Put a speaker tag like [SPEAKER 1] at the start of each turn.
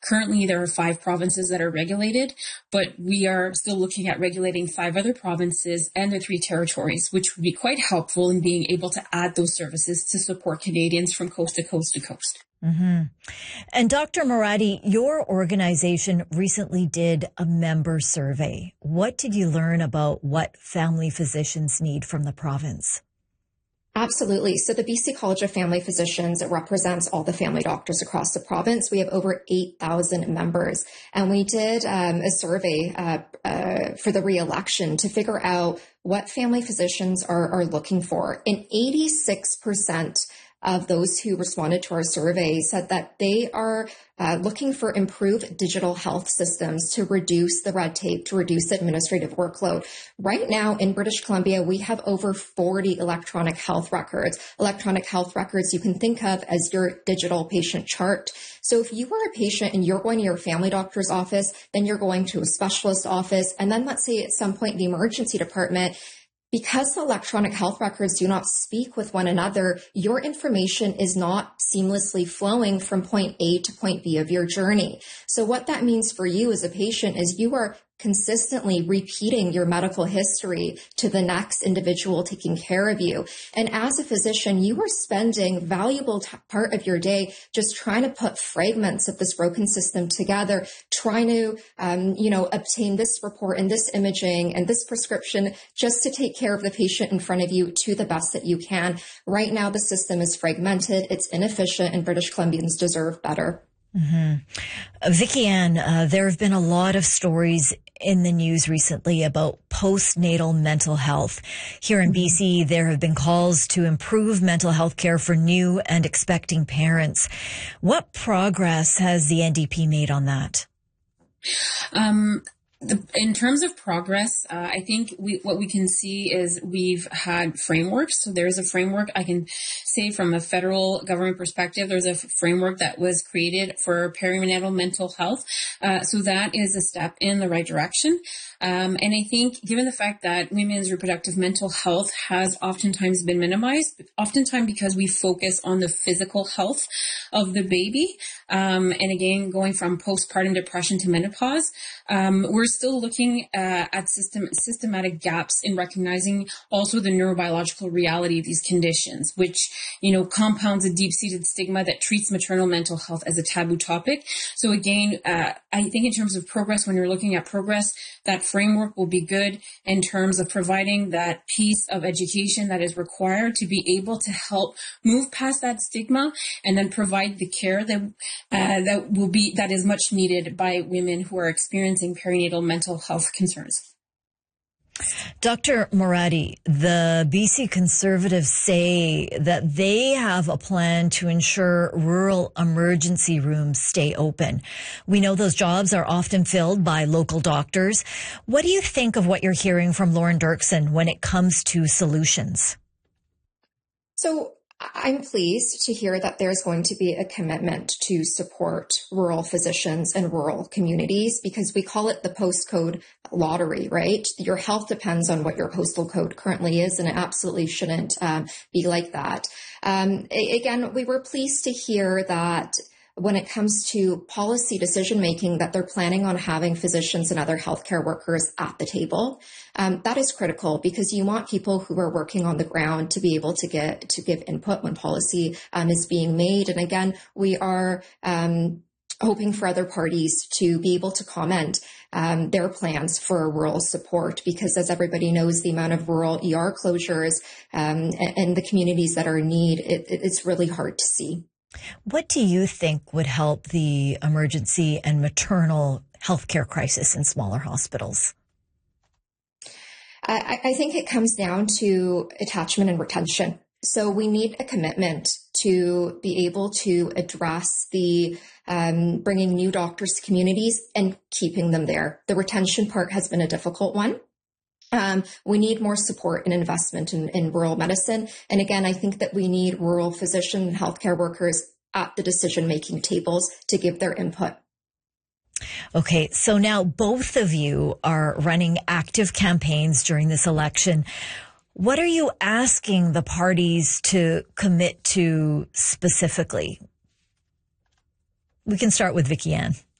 [SPEAKER 1] Currently, there are 5 provinces that are regulated, but we are still looking at regulating 5 other provinces and the 3 territories, which would be quite helpful in being able to add those services to support Canadians from coast to coast to coast.
[SPEAKER 2] Mm-hmm. And Dr. Moradi, your organization recently did a member survey. What did you learn about what family physicians need from the province?
[SPEAKER 3] Absolutely. So the BC College of Family Physicians, it represents all the family doctors across the province. We have over 8,000 members. And we did a survey for the re-election to figure out what family physicians are looking for. And 86% of those who responded to our survey said that they are looking for improved digital health systems to reduce the red tape, to reduce administrative workload. Right now in British Columbia, we have over 40 electronic health records. Electronic health records you can think of as your digital patient chart. So if you are a patient and you're going to your family doctor's office, then you're going to a specialist office, and then let's say at some point the emergency department, because the electronic health records do not speak with one another, your information is not seamlessly flowing from point A to point B of your journey. So what that means for you as a patient is you are consistently repeating your medical history to the next individual taking care of you. And as a physician, you are spending valuable part of your day just trying to put fragments of this broken system together, trying to, obtain this report and this imaging and this prescription just to take care of the patient in front of you to the best that you can. Right now, the system is fragmented, it's inefficient, and British Columbians deserve better.
[SPEAKER 2] Mm-hmm. Vicky Ann, there have been a lot of stories in the news recently about postnatal mental health. Here in BC, there have been calls to improve mental health care for new and expecting parents. What progress has the NDP made on that?
[SPEAKER 1] In terms of progress, I think what we can see is we've had frameworks. So there's a framework, I can say from a federal government perspective, there's a framework that was created for perinatal mental health. So that is a step in the right direction. And I think given the fact that women's reproductive mental health has oftentimes been minimized, oftentimes because we focus on the physical health of the baby, and again, going from postpartum depression to menopause, we're still looking at systematic gaps in recognizing also the neurobiological reality of these conditions, which, compounds a deep-seated stigma that treats maternal mental health as a taboo topic. So again, I think in terms of progress, when you're looking at progress, that framework will be good in terms of providing that piece of education that is required to be able to help move past that stigma and then provide the care that is much needed by women who are experiencing perinatal mental health concerns.
[SPEAKER 2] Dr. Moradi, the BC Conservatives say that they have a plan to ensure rural emergency rooms stay open. We know those jobs are often filled by local doctors. What do you think of what you're hearing from Lauren Dirksen when it comes to solutions?
[SPEAKER 3] So I'm pleased to hear that there's going to be a commitment to support rural physicians and rural communities, because we call it the postcode lottery, right? Your health depends on what your postal code currently is, and it absolutely shouldn't be like that. Again, we were pleased to hear that when it comes to policy decision-making, that they're planning on having physicians and other healthcare workers at the table. That is critical, because you want people who are working on the ground to be able to give input when policy is being made. And again, we are hoping for other parties to be able to comment their plans for rural support, because as everybody knows, the amount of rural ER closures and the communities that are in need, it's really hard to see.
[SPEAKER 2] What do you think would help the emergency and maternal healthcare crisis in smaller hospitals?
[SPEAKER 3] I think it comes down to attachment and retention. So we need a commitment to be able to address the bringing new doctors to communities and keeping them there. The retention part has been a difficult one. We need more support and investment in rural medicine. And again, I think that we need rural physician and healthcare workers at the decision-making tables to give their input.
[SPEAKER 2] Okay, so now both of you are running active campaigns during this election. What are you asking the parties to commit to specifically? We can start with Vicky Ann.